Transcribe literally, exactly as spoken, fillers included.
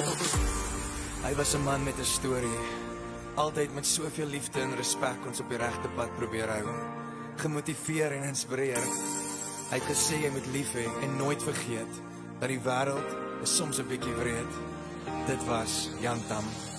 Hy was 'n man met 'n storie. Altyd met soveel liefde en respek ons op die regte pad probeer hou. Gemotiveer en inspireer. Hy het gesê jy moet lief hê en nooit vergeet dat die wêreld is soms 'n bietjie wreed. Dit was Jan Tam.